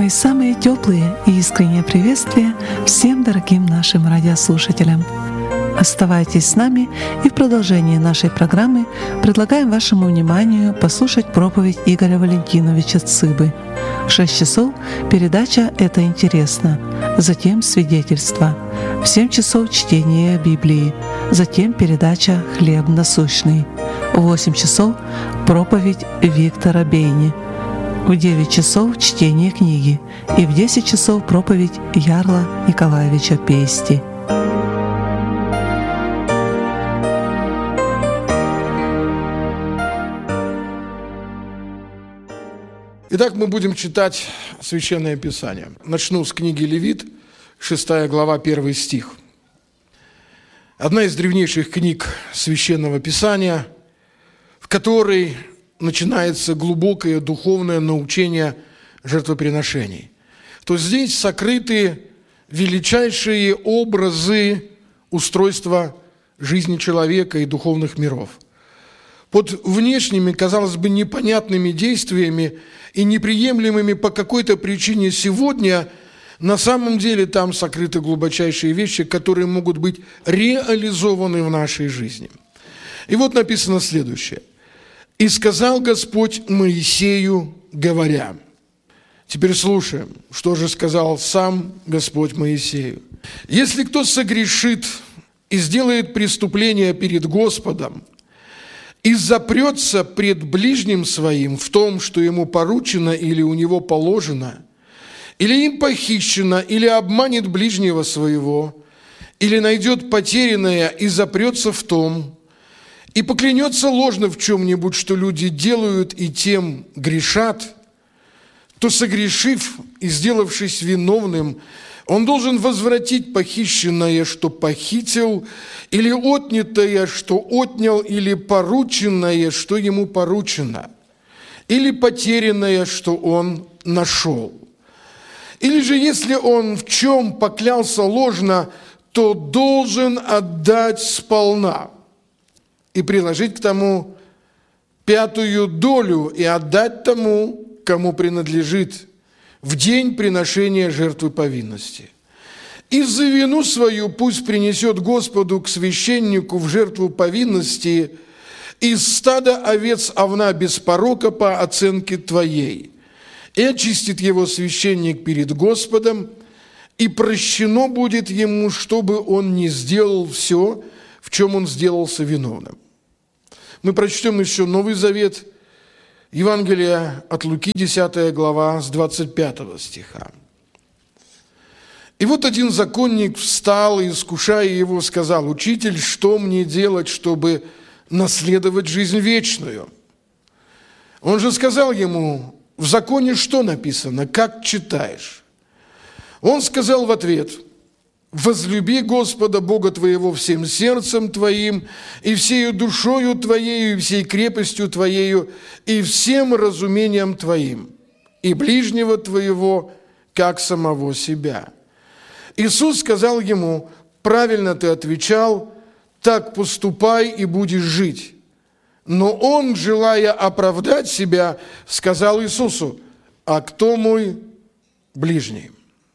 Мои самые теплые и искренние приветствия всем дорогим нашим радиослушателям. Оставайтесь с нами, и в продолжении нашей программы предлагаем вашему вниманию послушать проповедь Игоря Валентиновича Цыбы. В 6 часов передача «Это интересно», затем свидетельство. В 7 часов чтение Библии, затем передача «Хлеб насущный». В 8 часов проповедь Виктора Бейни. В 9 часов чтение книги и в 10 часов проповедь Ярла Николаевича Пести. Итак, мы будем читать Священное Писание. Начну с книги Левит, 6 глава, 1 стих. Одна из древнейших книг Священного Писания, в которой начинается глубокое духовное научение жертвоприношений. То здесь сокрыты величайшие образы устройства жизни человека и духовных миров. Под внешними, казалось бы, непонятными действиями и неприемлемыми по какой-то причине сегодня, на самом деле там сокрыты глубочайшие вещи, которые могут быть реализованы в нашей жизни. И вот написано следующее. «И сказал Господь Моисею, говоря». Теперь слушаем, что же сказал сам Господь Моисею. «Если кто согрешит и сделает преступление перед Господом, и запрется пред ближним своим в том, что ему поручено или у него положено, или им похищено, или обманет ближнего своего, или найдет потерянное и запрется в том, и поклянется ложно в чем-нибудь, что люди делают, и тем грешат, то, согрешив и сделавшись виновным, он должен возвратить похищенное, что похитил, или отнятое, что отнял, или порученное, что ему поручено, или потерянное, что он нашел. Или же, если он в чем поклялся ложно, то должен отдать сполна и приложить к тому 5-ю долю и отдать тому, кому принадлежит, в день приношения жертвы повинности. И за вину свою пусть принесет Господу к священнику в жертву повинности из стада овец овна без порока по оценке твоей. И очистит его священник перед Господом, и прощено будет ему, чтобы он не сделал все, в чем он сделался виновным». Мы прочтем еще Новый Завет, Евангелие от Луки, 10 глава, с 25 стиха. «И вот один законник встал и, искушая его, сказал: „Учитель, что мне делать, чтобы наследовать жизнь вечную?“ Он же сказал ему: „В законе что написано? Как читаешь?“ Он сказал в ответ: „Возлюби Господа Бога твоего всем сердцем твоим, и всею душою твоею, и всей крепостью твоею, и всем разумением твоим, и ближнего твоего, как самого себя“. Иисус сказал ему: „Правильно ты отвечал, так поступай и будешь жить“. Но он, желая оправдать себя, сказал Иисусу: „А кто мой ближний?“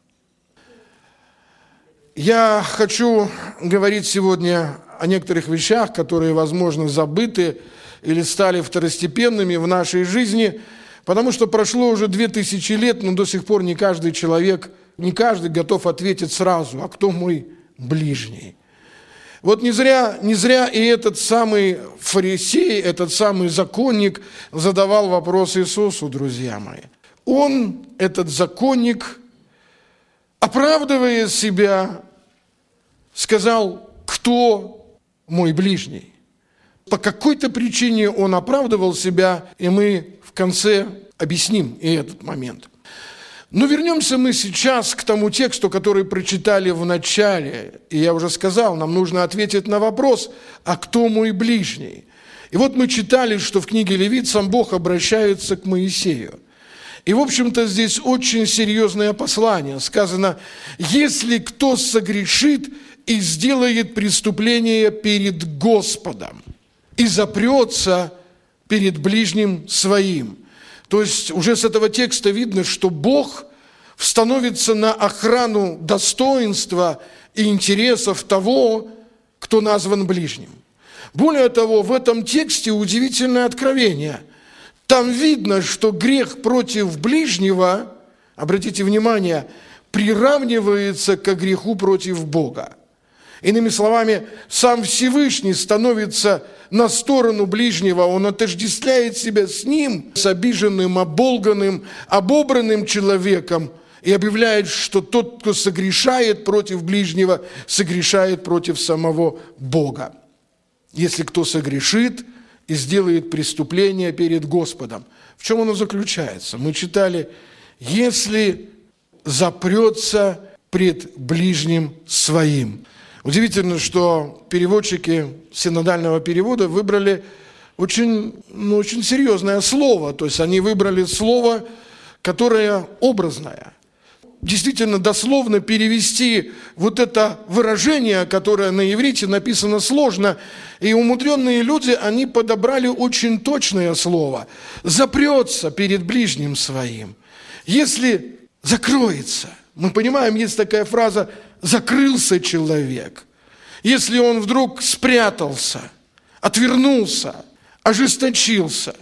Я хочу говорить сегодня о некоторых вещах, которые, возможно, забыты или стали второстепенными в нашей жизни, потому что прошло уже 2000 лет, но до сих пор не каждый человек, не каждый готов ответить сразу: «А кто мой ближний?». Вот не зря и этот самый фарисей, этот самый законник задавал вопрос Иисусу, друзья мои. Он, этот законник, оправдывая себя, сказал: „Кто мой ближний?“ По какой-то причине он оправдывал себя, и мы в конце объясним и этот момент. Но вернемся мы сейчас к тому тексту, который прочитали в начале. И я уже сказал, нам нужно ответить на вопрос: «А кто мой ближний?». И вот мы читали, что в книге Левит сам Бог обращается к Моисею. И, в общем-то, здесь очень серьезное послание. Сказано: «Если кто согрешит и сделает преступление перед Господом, и запрется перед ближним своим». То есть уже с этого текста видно, что Бог, становится на охрану достоинства и интересов того, кто назван ближним. Более того, в этом тексте удивительное откровение. Там видно, что грех против ближнего, обратите внимание, приравнивается к греху против Бога. Иными словами, сам Всевышний становится на сторону ближнего, он отождествляет себя с ним, с обиженным, оболганным, обобранным человеком, и объявляет, что тот, кто согрешает против ближнего, согрешает против самого Бога. Если кто согрешит и сделает преступление перед Господом. В чем оно заключается? Мы читали, если запрется пред ближним своим. Удивительно, что переводчики синодального перевода выбрали очень серьезное слово. То есть они выбрали слово, которое образное. Действительно, дословно перевести вот это выражение, которое на иврите написано сложно, и умудренные люди, они подобрали очень точное слово. «Запрется перед ближним своим». Если закроется, мы понимаем, есть такая фраза «закрылся человек». Если он вдруг спрятался, отвернулся, ожесточился.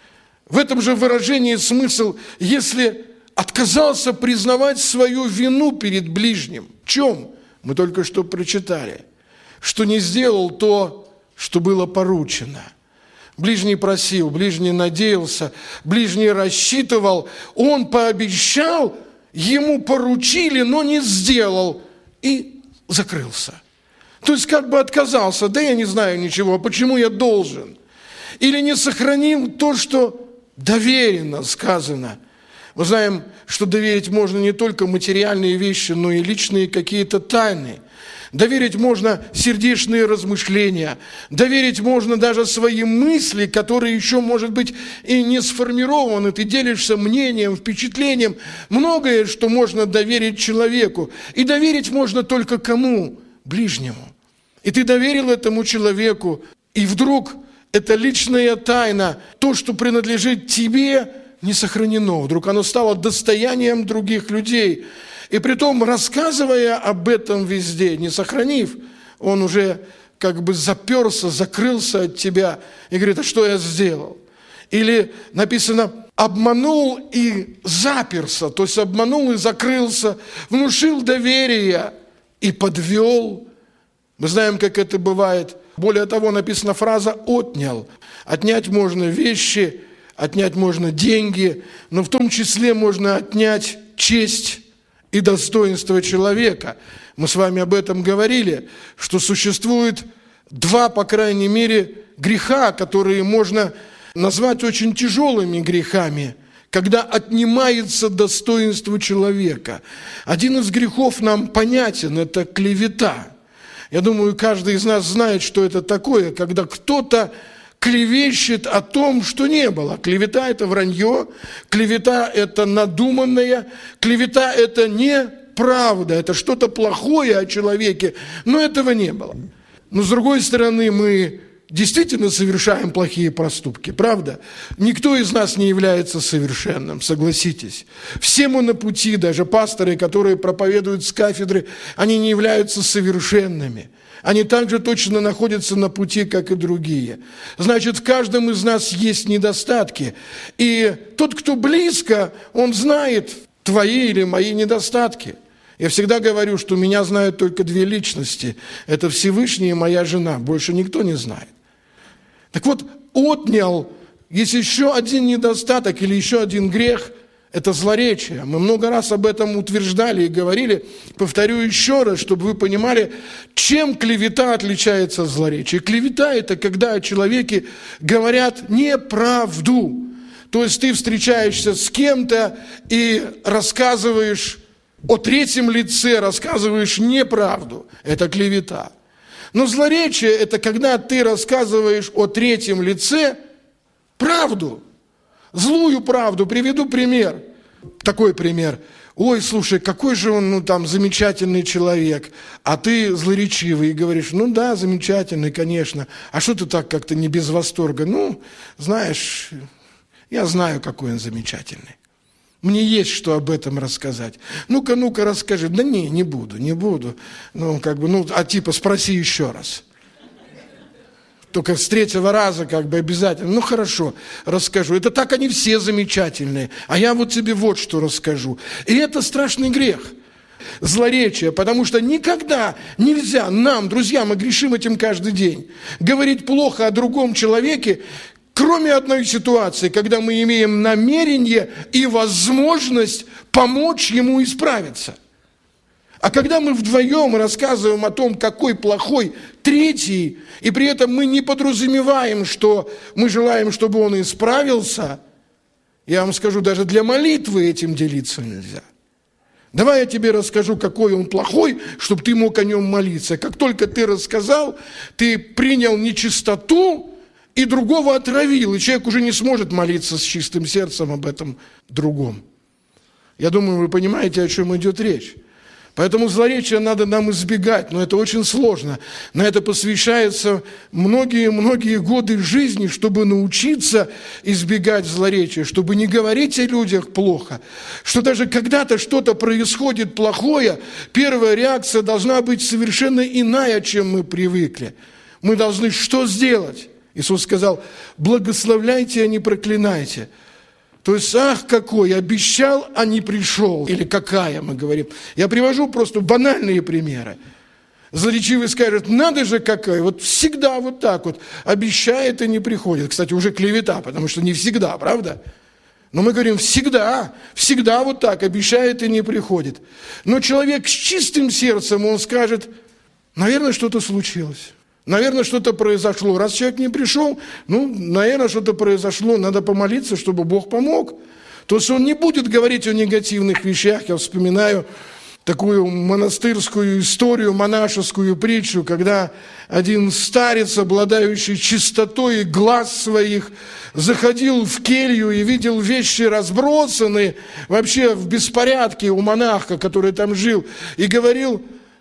В этом же выражении смысл, если отказался признавать свою вину перед ближним. В чем? Мы только что прочитали. Что не сделал то, что было поручено. Ближний просил, ближний надеялся, ближний рассчитывал, он пообещал, ему поручили, но не сделал и закрылся. То есть как бы отказался, да я не знаю ничего, почему я должен? Или не сохранил то, что доверено сказано. Мы знаем, что доверить можно не только материальные вещи, но и личные какие-то тайны. Доверить можно сердечные размышления. Доверить можно даже свои мысли, которые еще, может быть, и не сформированы. Ты делишься мнением, впечатлением. Многое, что можно доверить человеку. И доверить можно только кому? Ближнему. И ты доверил этому человеку, и вдруг эта личная тайна, то, что принадлежит тебе, не сохранено. Вдруг оно стало достоянием других людей. И притом, рассказывая об этом везде, не сохранив, он уже как бы заперся, закрылся от тебя и говорит, а что я сделал? Или написано, обманул и заперся, то есть обманул и закрылся, внушил доверие и подвел. Мы знаем, как это бывает. Более того, написана фраза «отнял». Отнять можно вещи, отнять можно деньги, но в том числе можно отнять честь и достоинство человека. Мы с вами об этом говорили, что существует два, по крайней мере, греха, которые можно назвать очень тяжелыми грехами, когда отнимается достоинство человека. Один из грехов нам понятен – это клевета. Я думаю, каждый из нас знает, что это такое, когда кто-то клевещет о том, что не было. Клевета – это вранье, клевета – это надуманное, клевета – это неправда, это что-то плохое о человеке, но этого не было. Но с другой стороны, мы действительно совершаем плохие проступки, правда? Никто из нас не является совершенным, согласитесь. Все мы на пути, даже пасторы, которые проповедуют с кафедры, они не являются совершенными. Они также точно находятся на пути, как и другие. Значит, в каждом из нас есть недостатки. И тот, кто близко, он знает твои или мои недостатки. Я всегда говорю, что меня знают только две личности. Это Всевышний и моя жена. Больше никто не знает. Так вот, отнял, есть еще один недостаток или еще один грех – это злоречие. Мы много раз об этом утверждали и говорили. Повторю еще раз, чтобы вы понимали, чем клевета отличается от злоречия. Клевета – это когда о человеке говорят неправду. То есть ты встречаешься с кем-то и рассказываешь о третьем лице, рассказываешь неправду. Это клевета. Но злоречие – это когда ты рассказываешь о третьем лице правду. Злую правду. Приведу пример. Такой пример. Ой, слушай, какой же он, замечательный человек. А ты злоречивый и говоришь, да, замечательный, конечно. А что ты так как-то не без восторга? Знаешь, я знаю, какой он замечательный. Мне есть что об этом рассказать. Ну-ка, расскажи. Да не буду. Спроси еще раз. Только с третьего раза обязательно. Хорошо, расскажу. Это так они все замечательные. А я вот тебе вот что расскажу. И это страшный грех. Злоречие, потому что никогда нельзя нам, друзья, мы грешим этим каждый день, говорить плохо о другом человеке, кроме одной ситуации, когда мы имеем намерение и возможность помочь ему исправиться. А когда мы вдвоем рассказываем о том, какой плохой третий, и при этом мы не подразумеваем, что мы желаем, чтобы он исправился, я вам скажу, даже для молитвы этим делиться нельзя. Давай я тебе расскажу, какой он плохой, чтобы ты мог о нем молиться. Как только ты рассказал, ты принял нечистоту и другого отравил, и человек уже не сможет молиться с чистым сердцем об этом другом. Я думаю, вы понимаете, о чем идет речь. Поэтому злоречия надо нам избегать, но это очень сложно. На это посвящается многие годы жизни, чтобы научиться избегать злоречия, чтобы не говорить о людях плохо, что даже когда-то что-то происходит плохое, первая реакция должна быть совершенно иная, чем мы привыкли. Мы должны что сделать? Иисус сказал: благословляйте, а не проклинайте. То есть, ах, какой, обещал, а не пришел. Или какая, мы говорим. Я привожу просто банальные примеры. Злоречивый скажет: надо же какая, вот всегда вот так вот, обещает и не приходит. Кстати, уже клевета, потому что не всегда, правда? Но мы говорим: всегда вот так, обещает и не приходит. Но человек с чистым сердцем, он скажет: наверное, что-то случилось. Наверное, что-то произошло. Раз человек не пришел, наверное, что-то произошло, надо помолиться, чтобы Бог помог. То есть он не будет говорить о негативных вещах. Я вспоминаю такую монастырскую историю, монашескую притчу, когда один старец, обладающий чистотой глаз своих, заходил в келью и видел вещи разбросаны, вообще в беспорядке у монаха, который там жил, и говорил: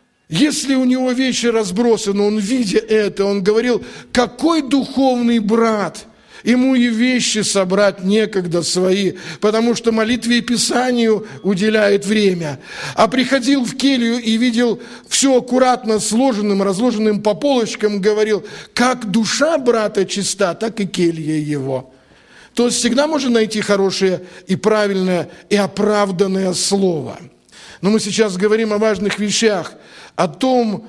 если у него вещи разбросаны, он, видя это, он говорил: какой духовный брат, ему и вещи собрать некогда свои, потому что молитве и Писанию уделяет время. А приходил в келью и видел все аккуратно сложенным, разложенным по полочкам, говорил: как душа брата чиста, так и келья его. То есть всегда можно найти хорошее и правильное и оправданное слово. Но мы сейчас говорим о важных вещах, о том,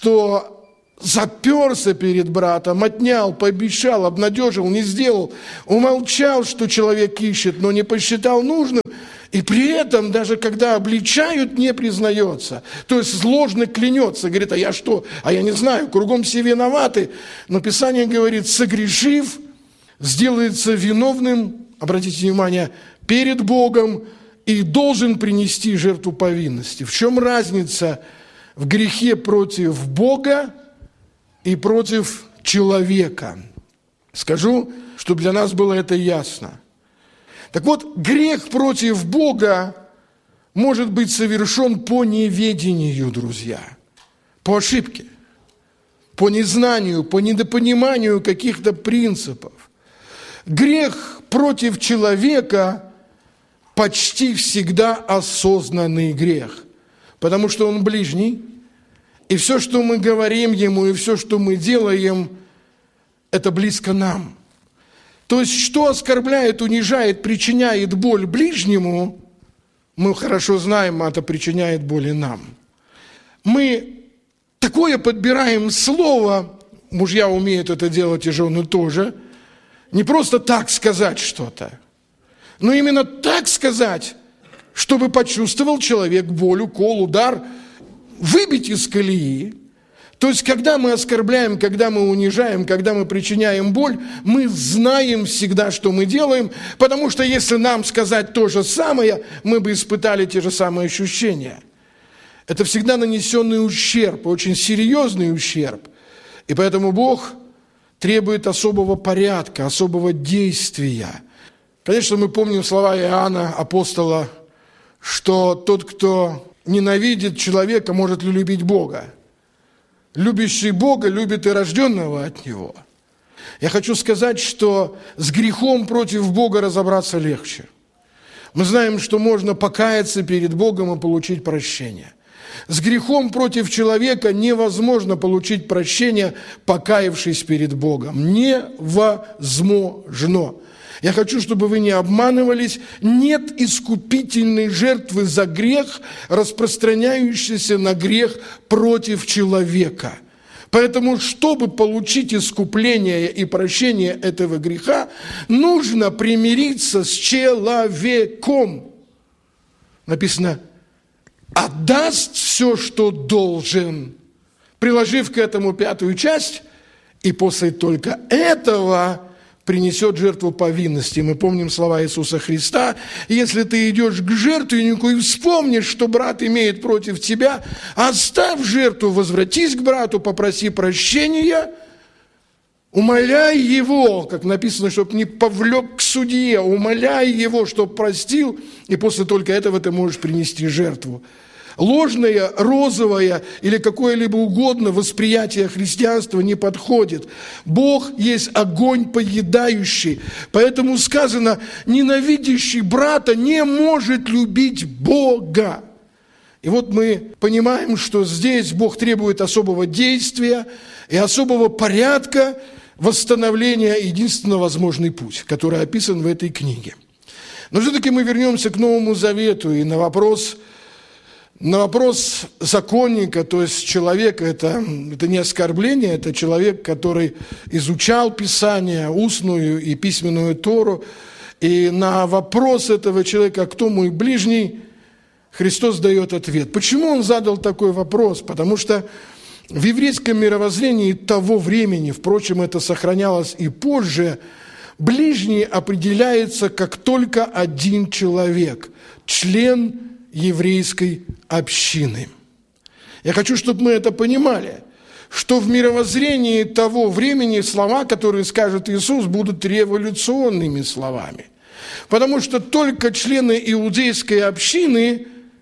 что заперся перед братом, отнял, пообещал, обнадежил, не сделал, умолчал, что человек ищет, но не посчитал нужным, и при этом, даже когда обличают, не признается. То есть ложно клянется, говорит: а я что? А я не знаю, кругом все виноваты. Но Писание говорит: согрешив, сделается виновным, обратите внимание, перед Богом, и должен принести жертву повинности. В чем разница в грехе против Бога и против человека? Скажу, чтобы для нас было это ясно. Так вот, грех против Бога может быть совершен по неведению, друзья, по ошибке, по незнанию, по недопониманию каких-то принципов. Грех против человека почти всегда осознанный грех, потому что он ближний, и все, что мы говорим ему, и все, что мы делаем, это близко нам. То есть, что оскорбляет, унижает, причиняет боль ближнему, мы хорошо знаем, это причиняет боль и нам. Мы такое подбираем слово, мужья умеют это делать, и жены тоже, не просто так сказать что-то, но именно так сказать, чтобы почувствовал человек боль, укол, удар, выбить из колеи. То есть, когда мы оскорбляем, когда мы унижаем, когда мы причиняем боль, мы знаем всегда, что мы делаем, потому что если нам сказать то же самое, мы бы испытали те же самые ощущения. Это всегда нанесенный ущерб, очень серьезный ущерб. И поэтому Бог требует особого порядка, особого действия. Конечно, мы помним слова Иоанна, апостола, что тот, кто ненавидит человека, может ли любить Бога? Любящий Бога любит и рожденного от Него. Я хочу сказать, что с грехом против Бога разобраться легче. Мы знаем, что можно покаяться перед Богом и получить прощение. С грехом против человека невозможно получить прощение, покаявшись перед Богом. Невозможно. Я хочу, чтобы вы не обманывались. Нет искупительной жертвы за грех, распространяющейся на грех против человека. Поэтому, чтобы получить искупление и прощение этого греха, нужно примириться с человеком. Написано: отдаст все, что должен, приложив к этому 5-ю часть, и после только этого принесет жертву повинности. Мы помним слова Иисуса Христа: если ты идешь к жертвеннику и вспомнишь, что брат имеет против тебя, оставь жертву, возвратись к брату, попроси прощения, умоляй его, как написано, чтобы не повлек к судье, умоляй его, чтобы простил, и после только этого ты можешь принести жертву. Ложное, розовое или какое-либо угодно восприятие христианства не подходит. Бог есть огонь поедающий. Поэтому сказано: ненавидящий брата не может любить Бога. И вот мы понимаем, что здесь Бог требует особого действия и особого порядка восстановления, единственно возможный путь, который описан в этой книге. Но все-таки мы вернемся к Новому Завету и на вопрос законника, то есть человека, это не оскорбление, это человек, который изучал Писание, устную и письменную Тору. И на вопрос этого человека: кто мой ближний, Христос дает ответ. Почему он задал такой вопрос? Потому что в еврейском мировоззрении того времени, впрочем, это сохранялось и позже, ближний определяется как только один человек, член еврейской общины. Я хочу, чтобы мы это понимали, что в мировоззрении того времени слова, которые скажет Иисус, будут революционными словами. Потому что только члены иудейской общины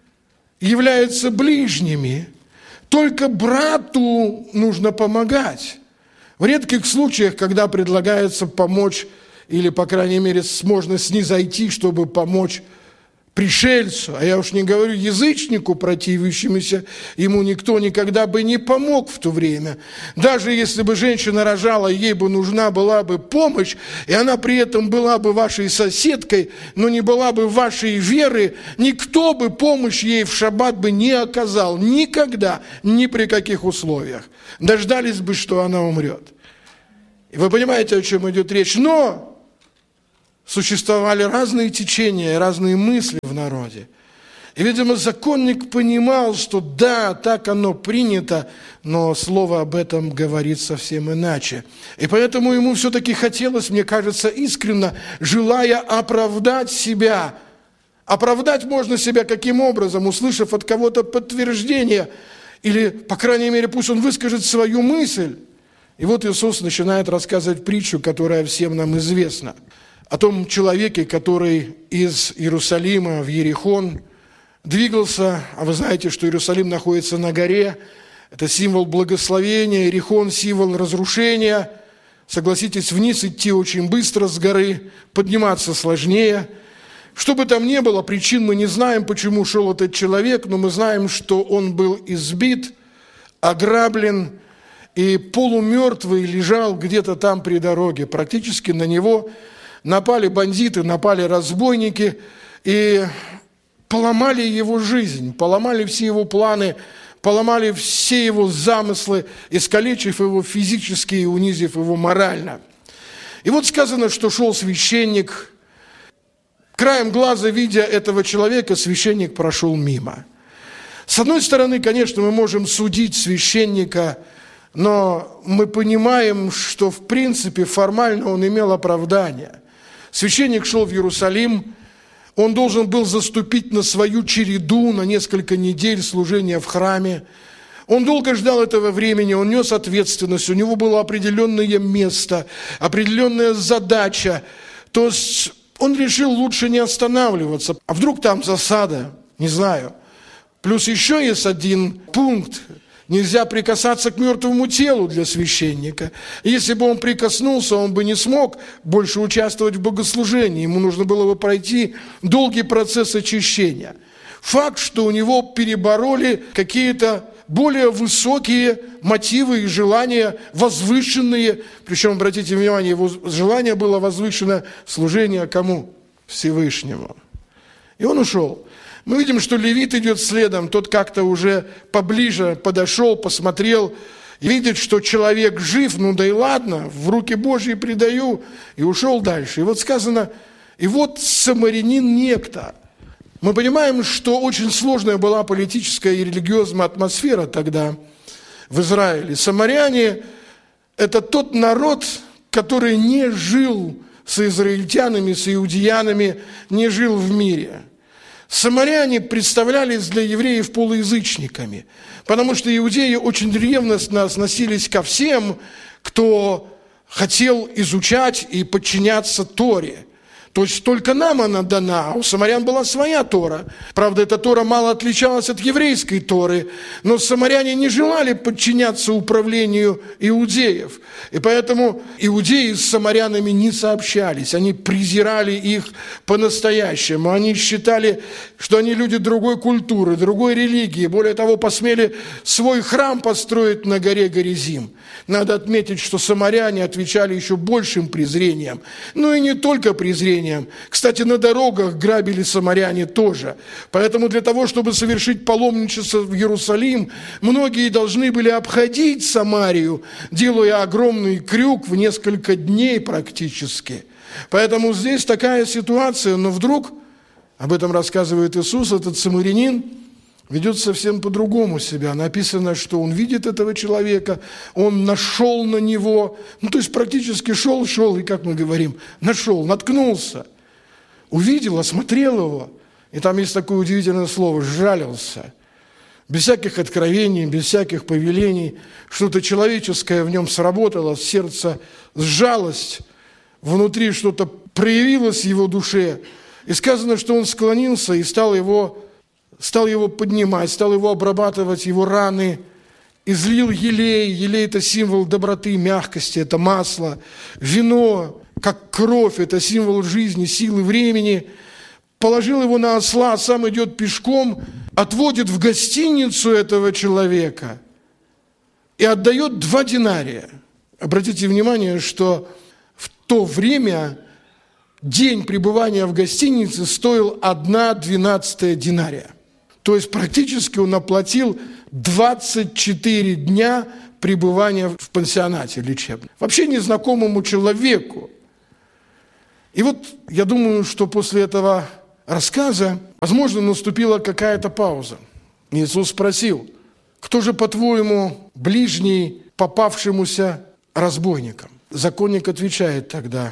являются ближними. Только брату нужно помогать. В редких случаях, когда предлагается помочь, или, по крайней мере, можно снизойти, чтобы помочь пришельцу, а я уж не говорю язычнику, противящемуся, ему никто никогда бы не помог в то время. Даже если бы женщина рожала, ей бы нужна была бы помощь, и она при этом была бы вашей соседкой, но не была бы вашей веры, никто бы помощь ей в шаббат бы не оказал. Никогда, ни при каких условиях. Дождались бы, что она умрет. И вы понимаете, о чем идет речь. Но существовали разные течения, разные мысли в народе. И, видимо, законник понимал, что да, так оно принято, но слово об этом говорит совсем иначе. И поэтому ему все-таки хотелось, мне кажется, искренне, желая оправдать себя. Оправдать можно себя каким образом? Услышав от кого-то подтверждение, или, по крайней мере, пусть он выскажет свою мысль. И вот Иисус начинает рассказывать притчу, которая всем нам известна. О том человеке, который из Иерусалима в Иерихон двигался, а вы знаете, что Иерусалим находится на горе, это символ благословения, Иерихон – символ разрушения. Согласитесь, вниз идти очень быстро с горы, подниматься сложнее. Что бы там ни было, причин мы не знаем, почему шел этот человек, но мы знаем, что он был избит, ограблен и полумертвый лежал где-то там при дороге. Практически на него напали бандиты, напали разбойники и поломали его жизнь, поломали все его планы, поломали все его замыслы, искалечив его физически и унизив его морально. И вот сказано, что шел священник, краем глаза видя этого человека, священник прошел мимо. С одной стороны, конечно, мы можем судить священника, но мы понимаем, что в принципе формально он имел оправдание. Священник шел в Иерусалим, он должен был заступить на свою череду на несколько недель служения в храме. Он долго ждал этого времени, он нес ответственность, у него было определенное место, определенная задача. То есть он решил лучше не останавливаться. А вдруг там засада? Не знаю. Плюс еще есть один пункт. Нельзя прикасаться к мертвому телу для священника. Если бы он прикоснулся, он бы не смог больше участвовать в богослужении. Ему нужно было бы пройти долгий процесс очищения. Факт, что у него перебороли какие-то более высокие мотивы и желания, возвышенные. Причем, обратите внимание, его желание было возвышено служение кому? Всевышнему. И он ушел. Мы видим, что левит идет следом, тот как-то уже поближе подошел, посмотрел, видит, что человек жив, ну да и ладно, в руки Божьи предаю, и ушел дальше. И вот сказано, и вот самарянин некто. Мы понимаем, что очень сложная была политическая и религиозная атмосфера тогда в Израиле. Самаряне – это тот народ, который не жил с израильтянами, с иудеянами, не жил в мире. Самаряне представлялись для евреев полуязычниками, потому что иудеи очень ревностно относились ко всем, кто хотел изучать и подчиняться Торе. То есть только нам она дана, а у самарян была своя Тора. Правда, эта Тора мало отличалась от еврейской Торы, но самаряне не желали подчиняться управлению иудеев. И поэтому иудеи с самарянами не сообщались, они презирали их по-настоящему. Они считали, что они люди другой культуры, другой религии. Более того, посмели свой храм построить на горе Горизим. Надо отметить, что самаряне отвечали еще большим презрением. Ну и не только презрением. Кстати, на дорогах грабили самаряне тоже. Поэтому для того, чтобы совершить паломничество в Иерусалим, многие должны были обходить Самарию, делая огромный крюк в несколько дней практически. Поэтому здесь такая ситуация, но вдруг, об этом рассказывает Иисус, этот самарянин ведет совсем по-другому себя. Написано, что он видит этого человека, он нашел на него, ну то есть практически шел, и, как мы говорим, нашел, наткнулся, увидел, осмотрел его. И там есть такое удивительное слово «сжалился». Без всяких откровений, без всяких повелений, что-то человеческое в нем сработало, сердце сжалось, внутри что-то проявилось в его душе. И сказано, что он склонился и стал его поднимать, стал его обрабатывать, его раны, излил елей. Елей – это символ доброты, мягкости, это масло. Вино, как кровь, это символ жизни, силы, времени. Положил его на осла, сам идет пешком, отводит в гостиницу этого человека и отдает 2 динария. Обратите внимание, что в то время день пребывания в гостинице стоил 1/12 динария. То есть практически он оплатил 24 дня пребывания в пансионате лечебном. Вообще незнакомому человеку. И вот я думаю, что после этого рассказа, возможно, наступила какая-то пауза. Иисус спросил, кто же, по-твоему, ближний попавшемуся разбойникам? Законник отвечает тогда,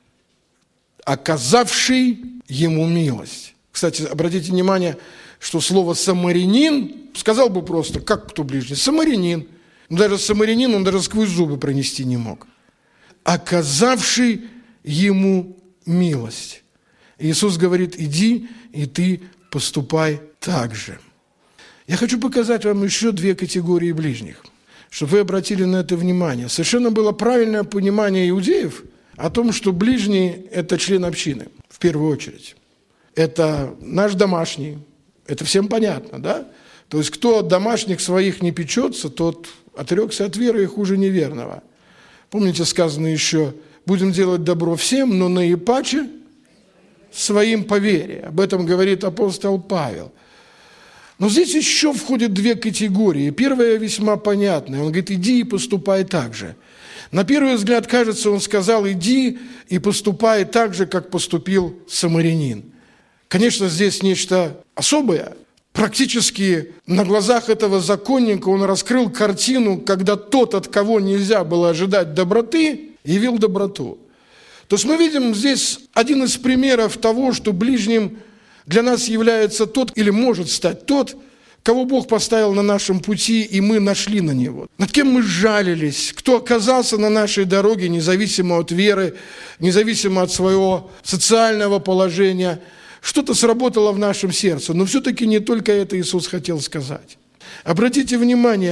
оказавший ему милость. Кстати, обратите внимание, что слово «самарянин» сказал бы просто, как кто ближний? Самарянин. Но даже самарянин он даже сквозь зубы пронести не мог. Оказавший ему милость. Иисус говорит, иди, и ты поступай так же. Я хочу показать вам еще 2 категории ближних, чтобы вы обратили на это внимание. Совершенно было правильное понимание иудеев о том, что ближний – это член общины, в первую очередь. Это наш домашний, это всем понятно, да? То есть, кто от домашних своих не печется, тот отрекся от веры и хуже неверного. Помните, сказано еще, будем делать добро всем, но наипаче своим по вере. Об этом говорит апостол Павел. Но здесь еще входят 2 категории. Первая весьма понятная. Он говорит, иди и поступай так же. На первый взгляд, кажется, он сказал, иди и поступай так же, как поступил самарянин. Конечно, здесь нечто особое. Практически на глазах этого законника он раскрыл картину, когда тот, от кого нельзя было ожидать доброты, явил доброту. То есть мы видим здесь один из примеров того, что ближним для нас является тот, или может стать тот, кого Бог поставил на нашем пути, и мы нашли на него. Над кем мы сжалились, кто оказался на нашей дороге, независимо от веры, независимо от своего социального положения. Что-то сработало в нашем сердце, но все-таки не только это Иисус хотел сказать. Обратите внимание,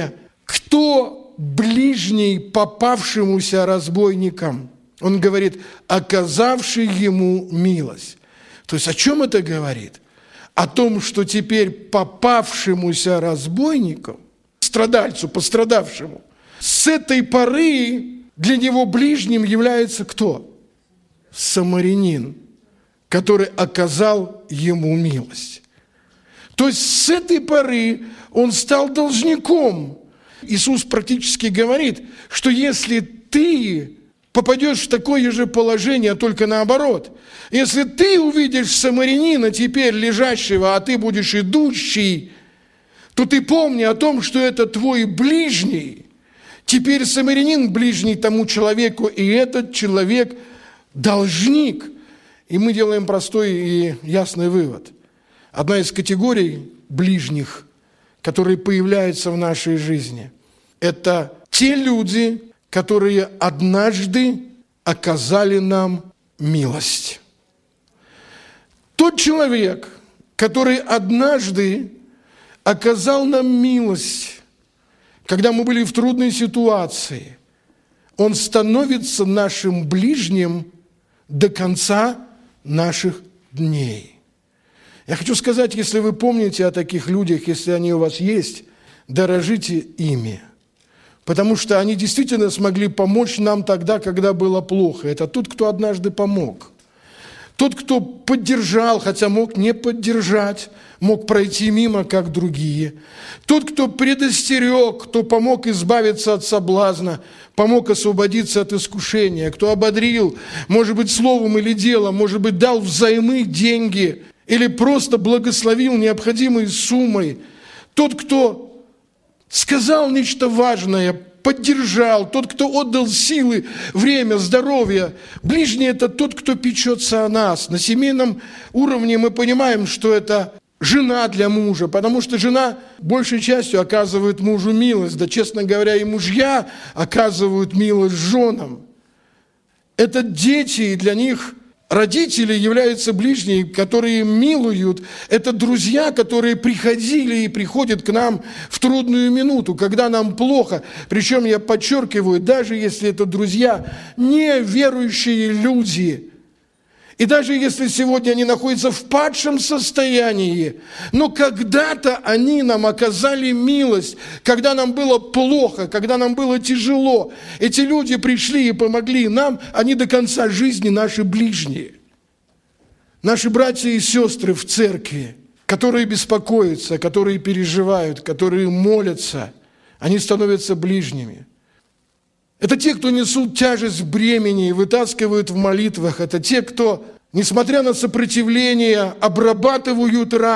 кто ближний попавшемуся разбойникам? Он говорит, оказавший ему милость. То есть о чем это говорит? О том, что теперь попавшемуся разбойнику, страдальцу, пострадавшему, с этой поры для него ближним является кто? Самарянин, который оказал ему милость. То есть с этой поры он стал должником. Иисус практически говорит, что если ты попадешь в такое же положение, только наоборот, если ты увидишь самарянина теперь лежащего, а ты будешь идущий, то ты помни о том, что это твой ближний. Теперь самарянин ближний тому человеку, и этот человек должник. И мы делаем простой и ясный вывод. Одна из категорий ближних, которые появляются в нашей жизни, это те люди, которые однажды оказали нам милость. Тот человек, который однажды оказал нам милость, когда мы были в трудной ситуации, он становится нашим ближним до конца наших дней. Я хочу сказать, если вы помните о таких людях, если они у вас есть, дорожите ими. Потому что они действительно смогли помочь нам тогда, когда было плохо. Это тот, кто однажды помог. Тот, кто поддержал, хотя мог не поддержать, мог пройти мимо, как другие. Тот, кто предостерег, кто помог избавиться от соблазна, помог освободиться от искушения, кто ободрил, может быть, словом или делом, может быть, дал взаймы деньги или просто благословил необходимой суммой. Тот, кто сказал нечто важное, поддержал, тот, кто отдал силы, время, здоровье. Ближний – это тот, кто печется о нас. На семейном уровне мы понимаем, что это жена для мужа, потому что жена большей частью оказывает мужу милость. Да, честно говоря, и мужья оказывают милость женам. Это дети, и для них родители являются ближние, которые милуют. Это друзья, которые приходили и приходят к нам в трудную минуту, когда нам плохо. Причем я подчеркиваю, даже если это друзья, неверующие люди, и даже если сегодня они находятся в падшем состоянии, но когда-то они нам оказали милость, когда нам было плохо, когда нам было тяжело. Эти люди пришли и помогли нам, они до конца жизни наши ближние. Наши братья и сестры в церкви, которые беспокоятся, которые переживают, которые молятся, они становятся ближними. Это те, кто несут тяжесть бремени и вытаскивают в молитвах. Это те, кто, несмотря на сопротивление, обрабатывают раны.